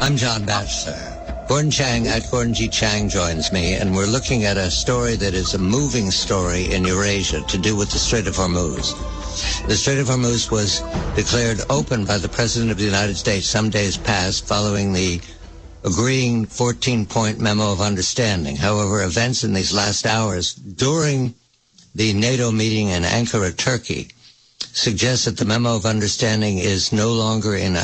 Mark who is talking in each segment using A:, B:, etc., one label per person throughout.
A: I'm John Batchelor. Gordon Chang at Gordon G. Chang joins me, and we're looking at a story that is a moving story in Eurasia to do with the Strait of Hormuz. The Strait of Hormuz was declared open by the President of the United States some days past following the agreeing 14-point memo of understanding. However, events in these last hours during the NATO meeting in Ankara, Turkey, suggest that the memo of understanding is no longer in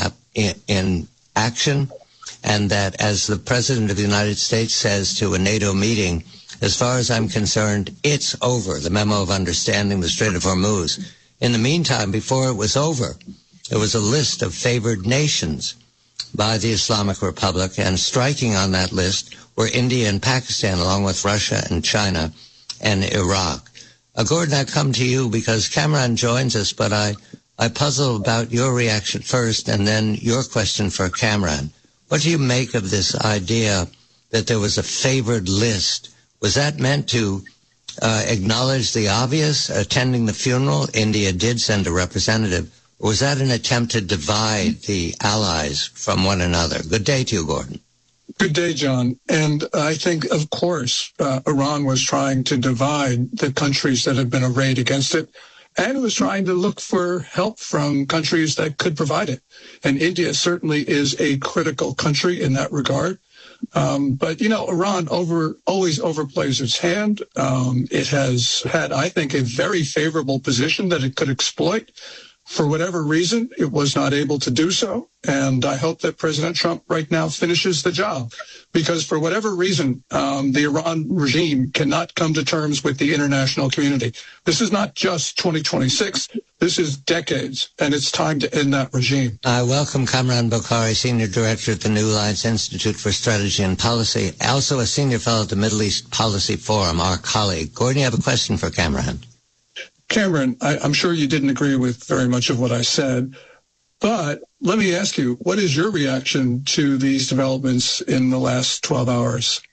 A: action, and that, as the President of the United States says to a NATO meeting, as far as I'm concerned, it's over, the memo of understanding, the Strait of Hormuz. In the meantime, before it was over, there was a list of favored nations by the Islamic Republic, and striking on that list were India and Pakistan, along with Russia and China and Iraq. Gordon, I come to you because Kamran joins us, but I puzzle about your reaction first and then your question for Kamran. What do you make of this idea that there was a favored list? Was that meant to acknowledge the obvious, attending the funeral? India did send a representative. Or was that an attempt to divide the allies from one another? Good day to you, Gordon.
B: Good day, John. And I think, of course, Iran was trying to divide the countries that have been arrayed against it, and was trying to look for help from countries that could provide it. And India certainly is a critical country in that regard. But, you know, Iran always overplays its hand. It has had, I think, a very favorable position that it could exploit. For whatever reason, it was not able to do so. And I hope that President Trump right now finishes the job, because for whatever reason, the Iran regime cannot come to terms with the international community. This is not just 2026. This is decades, and it's time to end that regime.
A: I welcome Kamran Bokhari, Senior Director at the New Alliance Institute for Strategy and Policy, also a Senior Fellow at the Middle East Policy Forum, our colleague. Gordon, you have a question for Kamran.
B: Cameron, I'm sure you didn't agree with very much of what I said, but let me ask you, what is your reaction to these developments in the last 12 hours?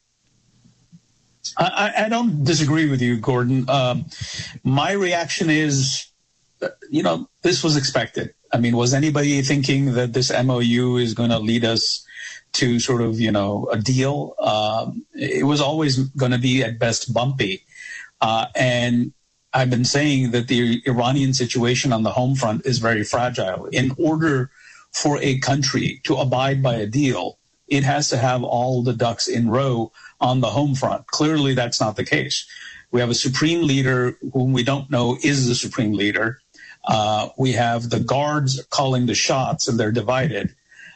C: I don't disagree with you, Gordon. My reaction is, this was expected. I mean, was anybody thinking that this MOU is going to lead us to sort of, a deal? It was always going to be at best bumpy. And I've been saying that the Iranian situation on the home front is very fragile. In order for a country to abide by a deal, it has to have all the ducks in row on the home front. Clearly, that's not the case. We have a supreme leader whom we don't know is the supreme leader. We have the guards calling the shots, and they're divided.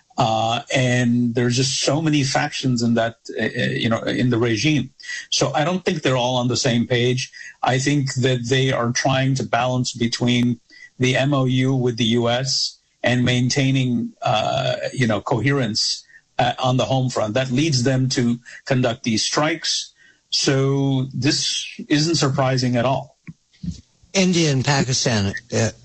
C: And there's just so many factions in that, in the regime. So I don't think they're all on the same page. I think that they are trying to balance between the MOU with the U.S. and maintaining, coherence on the home front. That leads them to conduct these strikes. So this isn't surprising at all.
A: India and Pakistan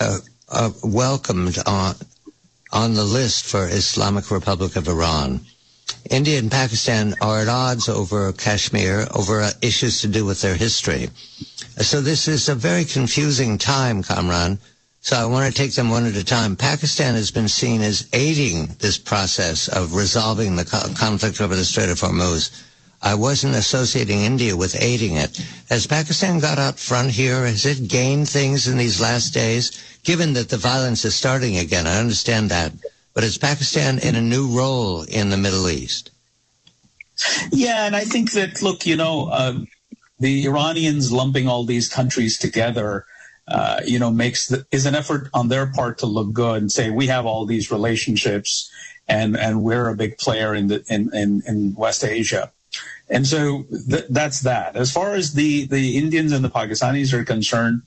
A: welcomed on the list for Islamic Republic of Iran. India and Pakistan are at odds over Kashmir, over issues to do with their history. So this is a very confusing time, Kamran. So I want to take them one at a time. Pakistan has been seen as aiding this process of resolving the conflict over the Strait of Hormuz. I wasn't associating India with aiding it. Has Pakistan got out front here? Has it gained things in these last days? Given that the violence is starting again, I understand that. But is Pakistan in a new role in the Middle East?
C: Yeah, and I think that, look, the Iranians lumping all these countries together, is an effort on their part to look good and say, we have all these relationships and we're a big player in West Asia. And so that's that. As far as the Indians and the Pakistanis are concerned,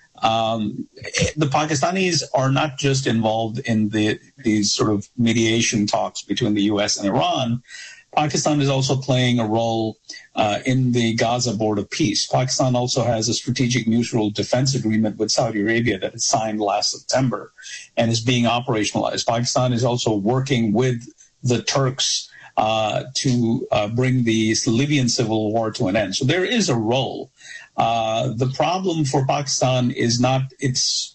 C: the Pakistanis are not just involved in these sort of mediation talks between the U.S. and Iran. Pakistan is also playing a role in the Gaza Board of Peace. Pakistan also has a strategic mutual defense agreement with Saudi Arabia that it signed last September and is being operationalized. Pakistan is also working with the Turks to bring the Libyan civil war to an end. So there is a role. The problem for Pakistan is not its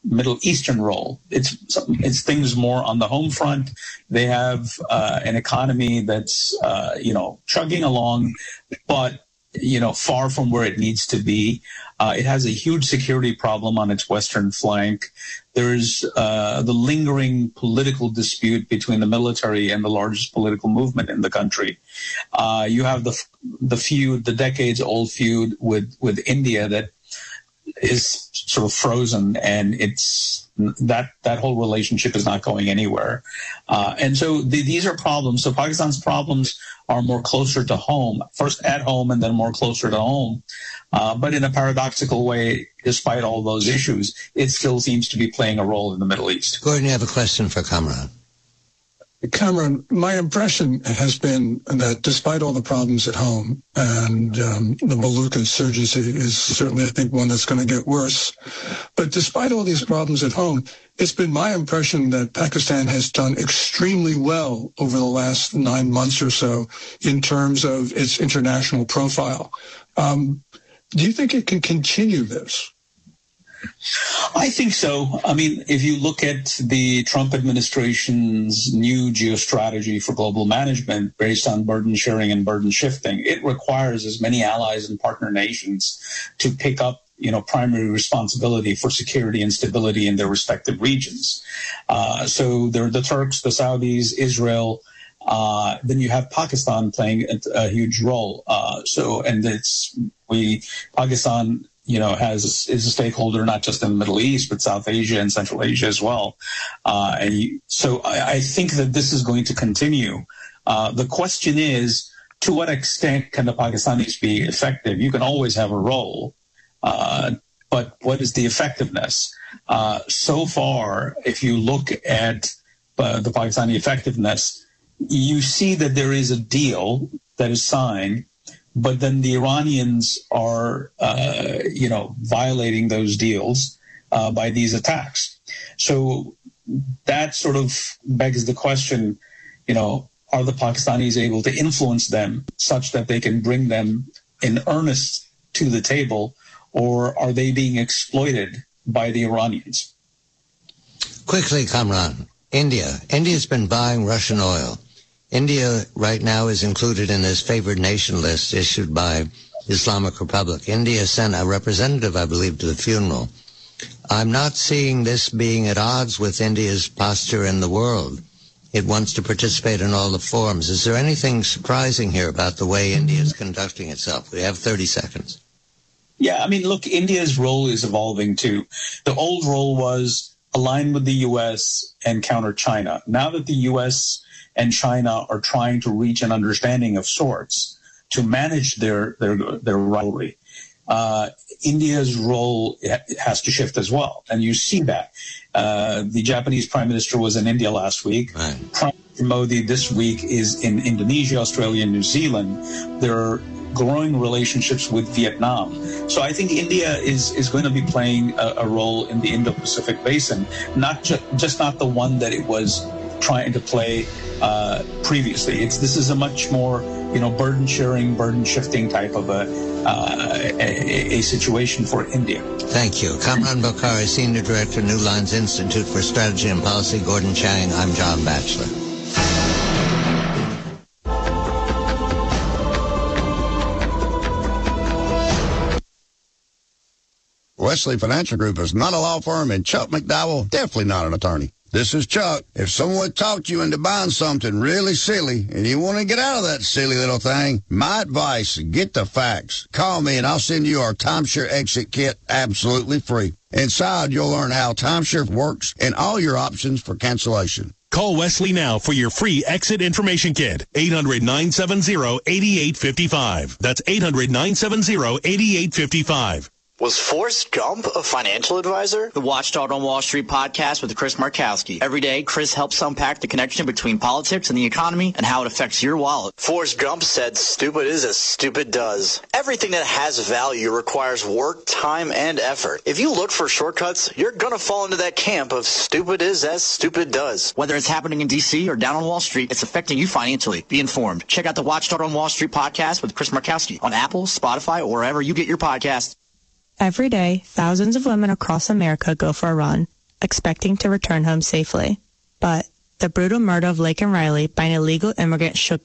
C: Middle Eastern role. It's things more on the home front. They have an economy that's chugging along, but far from where it needs to be. It has a huge security problem on its western flank. There's the lingering political dispute between the military and the largest political movement in the country. You have the decades-old feud with India that is sort of frozen, and it's that whole relationship is not going anywhere. And so these are problems. So Pakistan's problems are more closer to home, first at home and then more closer to home. But in a paradoxical way, despite all those issues, it still seems to be playing a role in the Middle East.
A: Gordon, you have a question for Kamran.
B: Cameron, my impression has been that despite all the problems at home, and the Baluch insurgency is certainly, I think, one that's going to get worse, but despite all these problems at home, it's been my impression that Pakistan has done extremely well over the last 9 months or so in terms of its international profile. Do you think it can continue this?
C: I think so. I mean, if you look at the Trump administration's new geostrategy for global management based on burden sharing and burden shifting, it requires as many allies and partner nations to pick up primary responsibility for security and stability in their respective regions. So there are the Turks, the Saudis, Israel. Then you have Pakistan playing a huge role. Pakistan is a stakeholder not just in the Middle East, but South Asia and Central Asia as well. So I think that this is going to continue. The question is, to what extent can the Pakistanis be effective? You can always have a role, but what is the effectiveness? So far, if you look at the Pakistani effectiveness, you see that there is a deal that is signed, but then the Iranians are, violating those deals by these attacks. So that sort of begs the question, are the Pakistanis able to influence them such that they can bring them in earnest to the table, or are they being exploited by the Iranians?
A: Quickly, Kamran, India. India's been buying Russian oil. India right now is included in this favored nation list issued by Islamic Republic. India sent a representative, I believe, to the funeral. I'm not seeing this being at odds with India's posture in the world. It wants to participate in all the forums. Is there anything surprising here about the way India is conducting itself? We have 30 seconds.
C: Yeah, I mean, look, India's role is evolving too. The old role was align with the U.S. and counter China. Now that the U.S. and China are trying to reach an understanding of sorts to manage their rivalry, India's role has to shift as well. And you see that. The Japanese Prime Minister was in India last week.
A: Right.
C: Prime Minister Modi this week is in Indonesia, Australia, and New Zealand. There are growing relationships with Vietnam. So I think India is going to be playing a role in the Indo-Pacific basin, not just not the one that it was trying to play previously. This is a much more burden sharing, burden shifting type of a situation for India.
A: Thank you. Kamran Bokhari, Senior Director, New Lines Institute for Strategy and Policy. Gordon Chang. I'm John Batchelor.
D: Wesley Financial Group is not a law firm, and Chuck McDowell, definitely not an attorney. This is Chuck. If someone talked you into buying something really silly and you want to get out of that silly little thing, my advice, get the facts. Call me and I'll send you our timeshare exit kit absolutely free. Inside, you'll learn how timeshare works and all your options for cancellation.
E: Call Wesley now for your free exit information kit. 800-970-8855. That's 800-970-8855.
F: Was Forrest Gump a financial advisor? The Watchdog on Wall Street podcast with Chris Markowski. Every day, Chris helps unpack the connection between politics and the economy and how it affects your wallet. Forrest Gump said, "Stupid is as stupid does." Everything that has value requires work, time, and effort. If you look for shortcuts, you're going to fall into that camp of stupid is as stupid does. Whether it's happening in D.C. or down on Wall Street, it's affecting you financially. Be informed. Check out the Watchdog on Wall Street podcast with Chris Markowski on Apple, Spotify, or wherever you get your podcasts.
G: Every day, thousands of women across America go for a run. expecting to return home safely. But the brutal murder of Laken Riley by an illegal immigrant shook